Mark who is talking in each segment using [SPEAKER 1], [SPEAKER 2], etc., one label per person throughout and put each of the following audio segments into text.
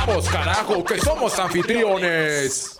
[SPEAKER 1] ¡Vamos, carajo, que somos anfitriones!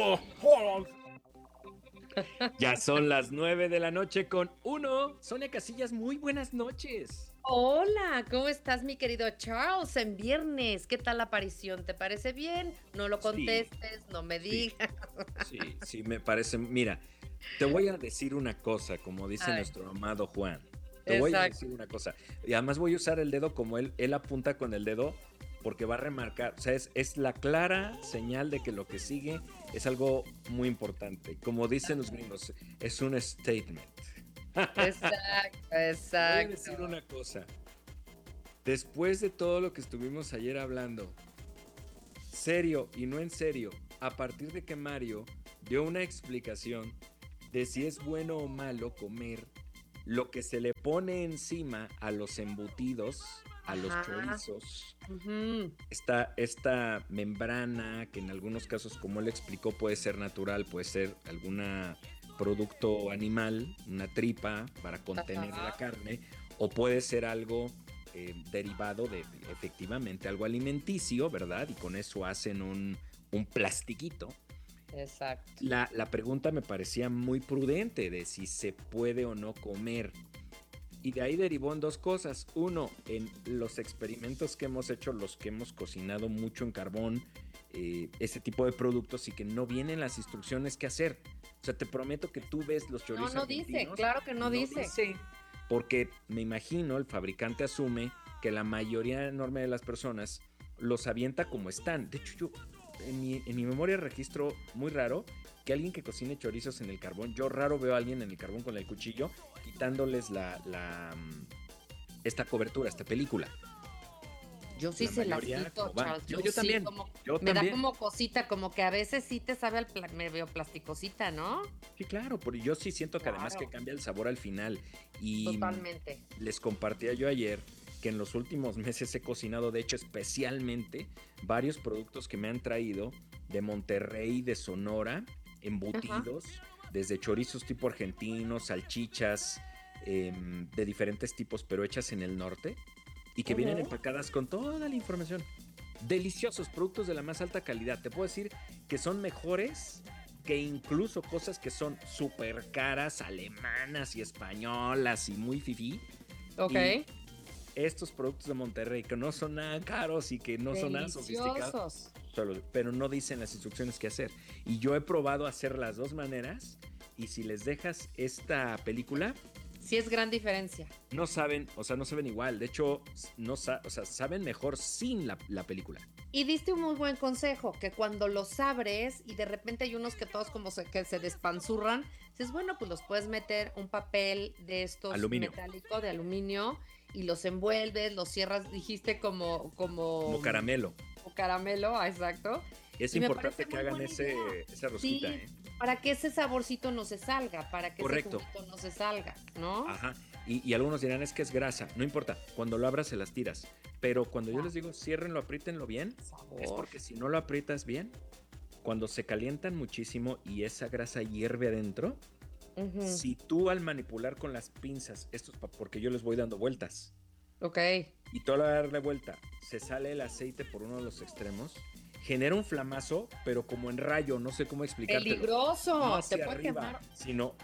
[SPEAKER 2] Ya son las 9 de la noche con 1. Sonia Casillas, muy buenas noches.
[SPEAKER 3] Hola, ¿cómo estás, mi querido Charles? En viernes, ¿qué tal la aparición? ¿Te parece bien? No lo
[SPEAKER 2] Sí,
[SPEAKER 3] contestes, no me
[SPEAKER 2] sí,
[SPEAKER 3] digas.
[SPEAKER 2] sí, me parece. Mira, te voy a decir una cosa, como dice
[SPEAKER 3] A ver,
[SPEAKER 2] nuestro amado Juan. Te voy a decir
[SPEAKER 3] exacto.
[SPEAKER 2] una cosa. Y además voy a usar el dedo como él apunta con el dedo, porque va a remarcar. O sea, es la clara señal de que lo que sigue es algo muy importante. Como dicen los gringos, es un statement.
[SPEAKER 3] Exacto,
[SPEAKER 2] Te voy a decir
[SPEAKER 3] exacto.
[SPEAKER 2] una cosa. Después de todo lo que estuvimos ayer hablando, serio y no en serio, a partir de que Mario dio una explicación de si es bueno o malo comer lo que se le pone encima a los embutidos, a los
[SPEAKER 3] Ajá.
[SPEAKER 2] chorizos,
[SPEAKER 3] Ujú.
[SPEAKER 2] esta membrana que en algunos casos, como él explicó, puede ser natural, puede ser algún producto animal, una tripa para contener la
[SPEAKER 3] Ajá.
[SPEAKER 2] carne, o puede ser algo derivado de efectivamente algo alimenticio, ¿verdad? Y con eso hacen un plastiquito.
[SPEAKER 3] Exacto.
[SPEAKER 2] La pregunta me parecía muy prudente de si se puede o no comer. Y de ahí derivó en dos cosas. Uno, en los experimentos que hemos hecho, los que hemos cocinado mucho en carbón, ese tipo de productos y que no vienen las instrucciones que hacer. O sea, te prometo que tú ves los
[SPEAKER 3] No,
[SPEAKER 2] chorizos
[SPEAKER 3] no dice,
[SPEAKER 2] argentinos
[SPEAKER 3] claro que
[SPEAKER 2] y
[SPEAKER 3] no
[SPEAKER 2] no
[SPEAKER 3] dice.
[SPEAKER 2] dice, porque me imagino el fabricante asume que la mayoría enorme de las personas los avienta como están. De hecho, yo en mi memoria registro muy raro que alguien que cocine chorizos en el carbón, yo raro veo a alguien en el carbón con el cuchillo quitándoles esta cobertura, esta película.
[SPEAKER 3] Yo sí
[SPEAKER 2] La
[SPEAKER 3] se las
[SPEAKER 2] mayoría
[SPEAKER 3] quito,
[SPEAKER 2] como van.
[SPEAKER 3] Charles.
[SPEAKER 2] No,
[SPEAKER 3] Yo
[SPEAKER 2] yo
[SPEAKER 3] sí,
[SPEAKER 2] también,
[SPEAKER 3] como
[SPEAKER 2] yo
[SPEAKER 3] me da
[SPEAKER 2] también.
[SPEAKER 3] como cosita, como que a veces sí te sabe medio plasticosita, ¿no?
[SPEAKER 2] Sí, claro, porque yo sí siento que además que
[SPEAKER 3] Claro,
[SPEAKER 2] cambia el sabor al final. Y
[SPEAKER 3] totalmente.
[SPEAKER 2] les compartía yo ayer que en los últimos meses he cocinado, de hecho, especialmente varios productos que me han traído de Monterrey, de Sonora,
[SPEAKER 3] Ajá.
[SPEAKER 2] embutidos, desde chorizos tipo argentino, salchichas de diferentes tipos, pero hechas en el norte, y que vienen
[SPEAKER 3] Ujú.
[SPEAKER 2] empacadas con toda la información. Deliciosos, productos de la más alta calidad. Te puedo decir que son mejores que incluso cosas que son súper caras, alemanas y españolas y muy fifí.
[SPEAKER 3] Ok.
[SPEAKER 2] Y estos productos de Monterrey que no son nada caros y que no son nada sofisticados,
[SPEAKER 3] Deliciosos.
[SPEAKER 2] pero no dicen las instrucciones que hacer. Y yo he probado hacer las dos maneras y si les dejas esta película,
[SPEAKER 3] Sí es gran diferencia.
[SPEAKER 2] no saben, o sea, no saben igual. De hecho, no o sea, saben mejor sin la película.
[SPEAKER 3] Y diste un muy buen consejo, que cuando los abres y de repente hay unos que todos como que se despanzurran, dices, bueno, pues los puedes meter un papel de estos
[SPEAKER 2] Aluminio,
[SPEAKER 3] metálico, de aluminio, y los envuelves, los cierras, dijiste
[SPEAKER 2] como caramelo.
[SPEAKER 3] como caramelo, exacto.
[SPEAKER 2] Es
[SPEAKER 3] Y me parece
[SPEAKER 2] importante que
[SPEAKER 3] muy
[SPEAKER 2] hagan
[SPEAKER 3] buena idea.
[SPEAKER 2] esa rosquita,
[SPEAKER 3] Sí,
[SPEAKER 2] ¿eh?
[SPEAKER 3] para que ese saborcito no se salga, para que ese
[SPEAKER 2] Correcto.
[SPEAKER 3] juguito no se salga, ¿no?
[SPEAKER 2] Ajá. Y algunos dirán, es que es grasa. No importa, cuando lo abras se las tiras. Pero cuando yo les
[SPEAKER 3] Exacto.
[SPEAKER 2] digo, ciérrenlo, apriétenlo bien, es
[SPEAKER 3] Sabor.
[SPEAKER 2] porque si no lo aprietas bien, cuando se calientan muchísimo y esa grasa hierve adentro,
[SPEAKER 3] Ujú.
[SPEAKER 2] si tú al manipular con las pinzas, porque yo les voy dando vueltas,
[SPEAKER 3] Ok.
[SPEAKER 2] y tú al darle vuelta, se sale el aceite por uno de los extremos, genera un flamazo, pero como en rayo, no sé cómo explicártelo. No
[SPEAKER 3] Peligroso, te
[SPEAKER 2] hacia
[SPEAKER 3] puede
[SPEAKER 2] arriba,
[SPEAKER 3] quemar.
[SPEAKER 2] sino.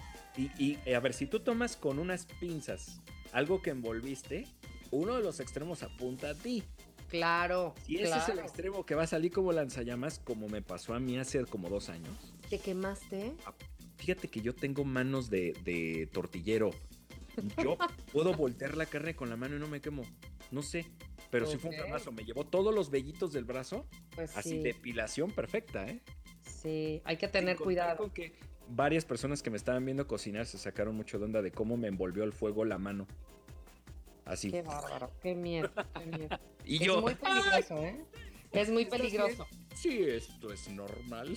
[SPEAKER 2] A ver, si tú tomas con unas pinzas algo que envolviste, uno de los extremos apunta a ti.
[SPEAKER 3] Claro,
[SPEAKER 2] Si ese es el
[SPEAKER 3] claro.
[SPEAKER 2] extremo que va a salir como lanzallamas, como me pasó a mí hace como 2 años,
[SPEAKER 3] ¿Te quemaste?
[SPEAKER 2] ah, fíjate que yo tengo manos de tortillero. Yo puedo voltear la carne con la mano y no me quemo. No sé. Pero sí fue
[SPEAKER 3] Ok.
[SPEAKER 2] un flamazo. Me llevó todos los vellitos del brazo.
[SPEAKER 3] Pues
[SPEAKER 2] Así,
[SPEAKER 3] sí,
[SPEAKER 2] depilación perfecta, ¿eh?
[SPEAKER 3] sí, hay que
[SPEAKER 2] Sin
[SPEAKER 3] tener
[SPEAKER 2] contar con
[SPEAKER 3] cuidado.
[SPEAKER 2] que varias personas que me estaban viendo cocinar se sacaron mucho de onda de cómo me envolvió el fuego la mano. Así.
[SPEAKER 3] Qué bárbaro, qué miedo, qué miedo.
[SPEAKER 2] Y
[SPEAKER 3] Es
[SPEAKER 2] yo,
[SPEAKER 3] muy
[SPEAKER 2] ¡ay!
[SPEAKER 3] peligroso, ¿eh? Es muy
[SPEAKER 2] ¿Estás bien?
[SPEAKER 3] peligroso.
[SPEAKER 2] Sí, esto es normal.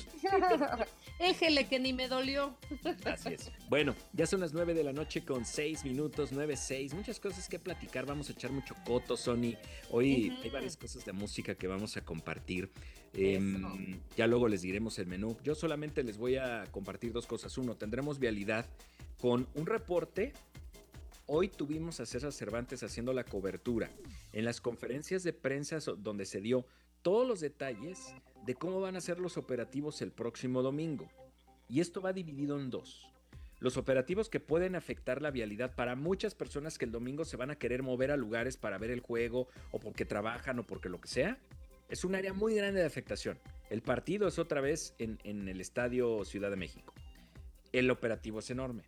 [SPEAKER 3] Éjele que ni me dolió.
[SPEAKER 2] Así es. Bueno, ya son las 9 de la noche con 6 minutos, 9:06. Muchas cosas que platicar. Vamos a echar mucho coto, Sony. Hoy hay
[SPEAKER 3] Ujú.
[SPEAKER 2] varias cosas de música que vamos a compartir.
[SPEAKER 3] Eso.
[SPEAKER 2] Ya luego les diremos el menú. Yo solamente les voy a compartir dos cosas. Uno, tendremos vialidad con un reporte. Hoy tuvimos a César Cervantes haciendo la cobertura. En las conferencias de prensa donde se dio todos los detalles de cómo van a ser los operativos el próximo domingo. Y esto va dividido en dos. Los operativos que pueden afectar la vialidad para muchas personas que el domingo se van a querer mover a lugares para ver el juego o porque trabajan o porque lo que sea. Es un área muy grande de afectación. El partido es otra vez en el Estadio Ciudad de México. El operativo es enorme.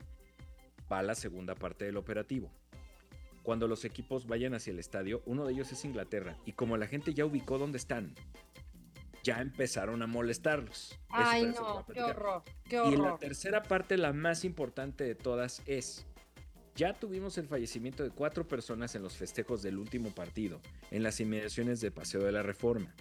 [SPEAKER 2] Va la segunda parte del operativo. Cuando los equipos vayan hacia el estadio, uno de ellos es Inglaterra. Y como la gente ya ubicó dónde están, ya empezaron a molestarlos.
[SPEAKER 3] Ay, no, qué horror, qué
[SPEAKER 2] Y la
[SPEAKER 3] horror.
[SPEAKER 2] tercera parte, la más importante de todas, es: ya tuvimos el fallecimiento de 4 personas en los festejos del último partido, en las inmediaciones de Paseo de la Reforma.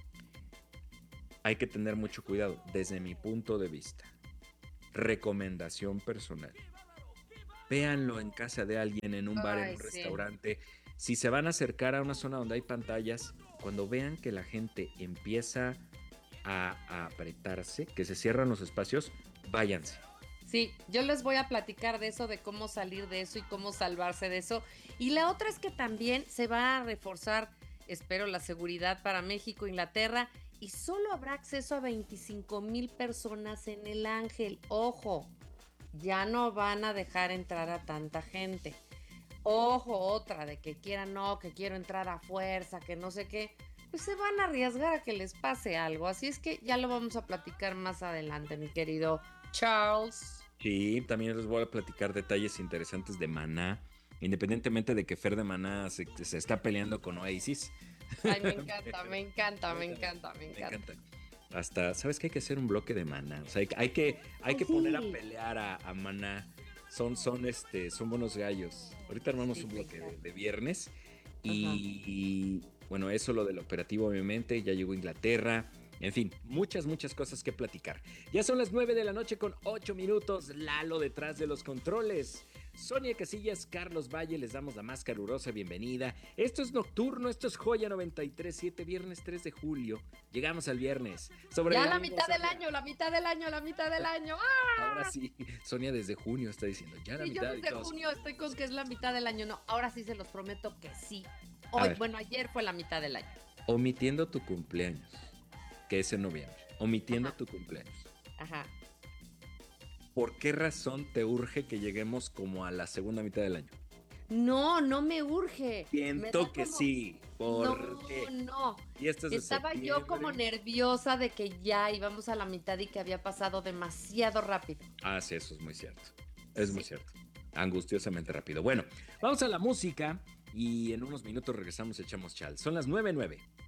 [SPEAKER 2] Hay que tener mucho cuidado, desde mi punto de vista. Recomendación personal: véanlo en casa de alguien, en un bar, en
[SPEAKER 3] Ay,
[SPEAKER 2] un
[SPEAKER 3] sí.
[SPEAKER 2] restaurante. Si se van a acercar a una zona donde hay pantallas, cuando vean que la gente empieza a apretarse, que se cierran los espacios, váyanse.
[SPEAKER 3] Sí, yo les voy a platicar de eso, de cómo salir de eso y cómo salvarse de eso. Y la otra es que también se va a reforzar, espero, la seguridad para México, Inglaterra, y solo habrá acceso a 25,000 personas en el Ángel. Ojo, ya no van a dejar entrar a tanta gente. Ojo, otra de que quieran, no, que quiero entrar a fuerza, que no sé qué, pues se van a arriesgar a que les pase algo. Así es que ya lo vamos a platicar más adelante, mi querido Charles.
[SPEAKER 2] Sí, también les voy a platicar detalles interesantes de Maná, independientemente de que Fer de Maná se está peleando con Oasis.
[SPEAKER 3] Ay, me encanta, me encanta, me encanta, me
[SPEAKER 2] Me
[SPEAKER 3] encanta.
[SPEAKER 2] encanta. Hasta, ¿sabes qué? Hay que hacer un bloque de Maná. O sea, hay que
[SPEAKER 3] Ay,
[SPEAKER 2] poner a
[SPEAKER 3] sí.
[SPEAKER 2] pelear a Maná. Son buenos gallos. Ahorita armamos
[SPEAKER 3] Sí,
[SPEAKER 2] un
[SPEAKER 3] me
[SPEAKER 2] bloque
[SPEAKER 3] encanta.
[SPEAKER 2] de viernes. Y bueno, eso lo del operativo, obviamente. Ya llegó Inglaterra. En fin, muchas cosas que platicar. Ya son las 9 de la noche con 8 minutos. Lalo detrás de los controles. Sonia Casillas, Carlos Valle, les damos la más calurosa bienvenida. Esto es Nocturno, esto es Joya 93.7, viernes 3 de julio. Llegamos al viernes. Sobre
[SPEAKER 3] Ya
[SPEAKER 2] el
[SPEAKER 3] la
[SPEAKER 2] ánimo,
[SPEAKER 3] mitad del
[SPEAKER 2] Sonia.
[SPEAKER 3] año, la mitad del año, la mitad del año.
[SPEAKER 2] Ahora sí, Sonia desde junio está diciendo, ya la
[SPEAKER 3] Sí, yo
[SPEAKER 2] mitad y
[SPEAKER 3] desde
[SPEAKER 2] todos.
[SPEAKER 3] junio estoy con que es la mitad del año. No, ahora sí se los prometo que sí.
[SPEAKER 2] A
[SPEAKER 3] Hoy,
[SPEAKER 2] ver.
[SPEAKER 3] bueno, ayer fue la mitad del año.
[SPEAKER 2] Omitiendo tu cumpleaños, que es en noviembre. Omitiendo
[SPEAKER 3] Ajá.
[SPEAKER 2] tu cumpleaños.
[SPEAKER 3] Ajá.
[SPEAKER 2] ¿Por qué razón te urge que lleguemos como a la segunda mitad del año?
[SPEAKER 3] No, no me urge. Me
[SPEAKER 2] Siento
[SPEAKER 3] da
[SPEAKER 2] que
[SPEAKER 3] como-
[SPEAKER 2] sí. ¿Por qué?
[SPEAKER 3] No.
[SPEAKER 2] Y esto es de
[SPEAKER 3] Estaba yo como
[SPEAKER 2] septiembre.
[SPEAKER 3] nerviosa de que ya íbamos a la mitad y que había pasado demasiado rápido.
[SPEAKER 2] Ah, sí, eso es muy cierto. Es muy
[SPEAKER 3] Sí.
[SPEAKER 2] cierto. Angustiosamente rápido. Bueno, vamos a la música y en unos minutos regresamos y echamos chal. Son las 9:09.